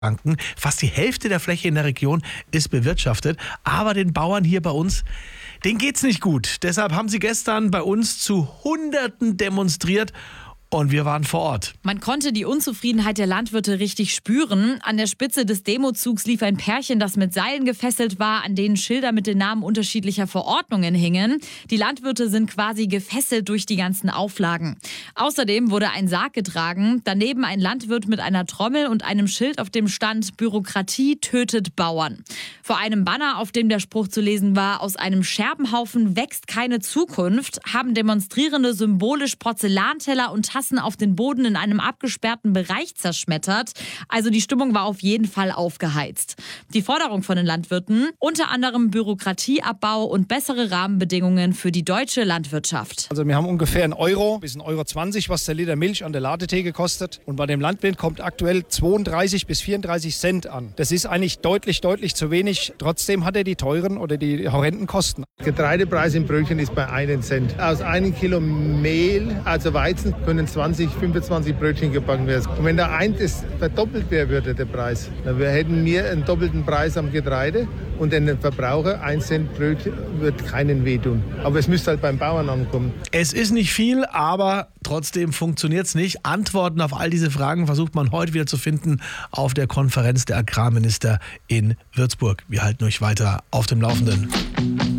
Franken. Fast die Hälfte der Fläche in der Region ist bewirtschaftet. Aber den Bauern hier bei uns, denen geht's nicht gut. Deshalb haben sie gestern bei uns zu Hunderten demonstriert. Und wir waren vor Ort. Man konnte die Unzufriedenheit der Landwirte richtig spüren. An der Spitze des Demozugs lief ein Pärchen, das mit Seilen gefesselt war, an denen Schilder mit den Namen unterschiedlicher Verordnungen hingen. Die Landwirte sind quasi gefesselt durch die ganzen Auflagen. Außerdem wurde ein Sarg getragen, daneben ein Landwirt mit einer Trommel und einem Schild, auf dem stand: Bürokratie tötet Bauern. Vor einem Banner, auf dem der Spruch zu lesen war: Aus einem Scherbenhaufen wächst keine Zukunft, haben Demonstrierende symbolisch Porzellanteller und Tassen auf den Boden in einem abgesperrten Bereich zerschmettert. Also die Stimmung war auf jeden Fall aufgeheizt. Die Forderung von den Landwirten: unter anderem Bürokratieabbau und bessere Rahmenbedingungen für die deutsche Landwirtschaft. Also wir haben ungefähr €1 bis €1,20, was der Liter Milch an der Ladetheke kostet. Und bei dem Landwirt kommt aktuell 32 bis 34 Cent an. Das ist eigentlich deutlich zu wenig. Trotzdem hat er die teuren oder die horrenden Kosten. Getreidepreis im Brötchen ist bei 1 Cent. Aus 1 Kilo Mehl, also Weizen, können 20, 25 Brötchen gebacken werden. Und wenn da eins verdoppelt wäre, würde der Preis, dann hätten wir einen doppelten Preis am Getreide und den Verbraucher 1 Cent Brötchen wird keinen wehtun. Aber es müsste halt beim Bauern ankommen. Es ist nicht viel, aber trotzdem funktioniert es nicht. Antworten auf all diese Fragen versucht man heute wieder zu finden auf der Konferenz der Agrarminister in Würzburg. Wir halten euch weiter auf dem Laufenden.